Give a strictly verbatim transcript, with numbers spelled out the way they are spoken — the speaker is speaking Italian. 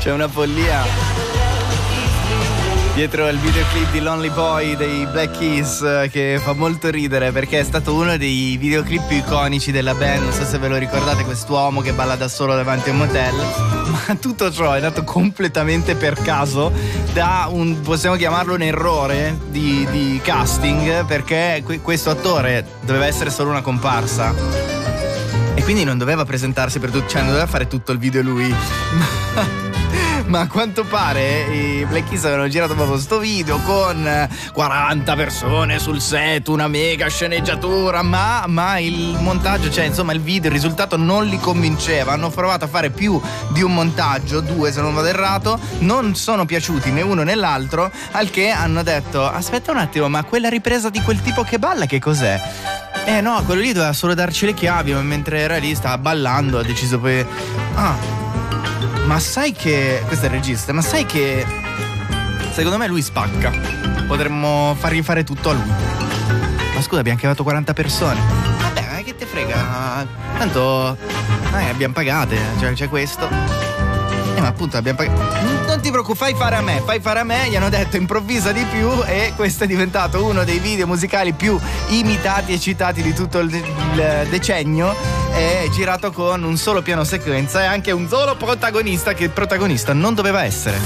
C'è una follia dietro il videoclip di Lonely Boy dei Black Keys, che fa molto ridere perché è stato uno dei videoclip più iconici della band. Non so se ve lo ricordate, quest'uomo che balla da solo davanti a un motel. Ma tutto ciò è nato completamente per caso da un, possiamo chiamarlo un errore di, di casting, perché questo attore doveva essere solo una comparsa e quindi non doveva presentarsi per tutto, cioè non doveva fare tutto il video lui. Ma a quanto pare i Black Keys avevano girato proprio sto video con quaranta persone sul set, una mega sceneggiatura, ma, ma il montaggio, cioè insomma il video, il risultato non li convinceva. Hanno provato a fare più di un montaggio, due se non vado errato, non sono piaciuti né uno né l'altro, al che hanno detto aspetta un attimo, ma quella ripresa di quel tipo che balla che cos'è? Eh no, quello lì doveva solo darci le chiavi, ma mentre era lì stava ballando, ha deciso poi ah, ma sai che questo è il regista, ma sai che secondo me lui spacca, potremmo fargli fare tutto a lui. Ma scusa, abbiamo chiamato quaranta persone. Vabbè, ma che te frega, tanto eh, abbiamo pagate, cioè c'è questo. Eh, ma appunto abbiamo pagato. Non ti preoccupare, fai fare a me, fai fare a me. Gli hanno detto improvvisa di più e questo è diventato uno dei video musicali più imitati e citati di tutto il, il decennio. È girato con un solo piano sequenza e anche un solo protagonista che il protagonista non doveva essere.